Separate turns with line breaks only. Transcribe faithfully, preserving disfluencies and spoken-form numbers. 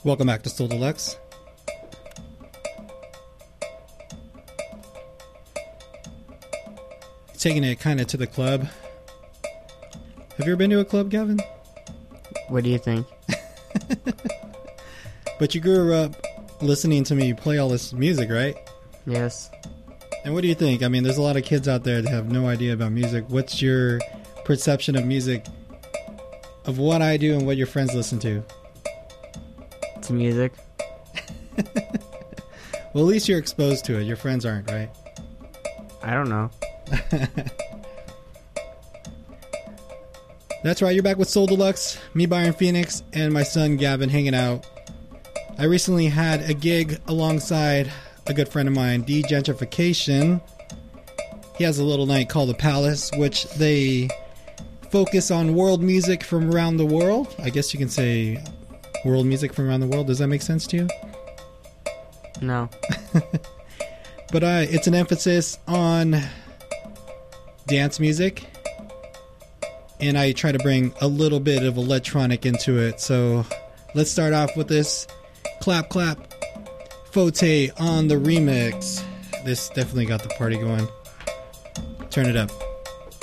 Welcome back to Still Deluxe. Taking it kind of to the club. Have you ever been to a club, Gavin?
What do you think?
But you grew up listening to me play all this music, right?
Yes.
And what do you think? I mean, there's a lot of kids out there that have no idea about music. What's your perception of music, of what I do and what your friends listen to?
It's music.
Well, at least you're exposed to it. Your friends aren't, right?
I don't know.
That's right, you're back with Soul Deluxe, me, Byron Phoenix, and my son Gavin hanging out. I recently had a gig alongside a good friend of mine, D-Gentrification. He has a little night called The Palace, which they focus on world music from around the world. I guess you can say world music from around the world. Does that make sense to you?
No.
But uh, it's an emphasis on dance music, and I try to bring a little bit of electronic into it. So let's start off with this Clap Clap Forte on the remix. This definitely got the party going. Turn it up.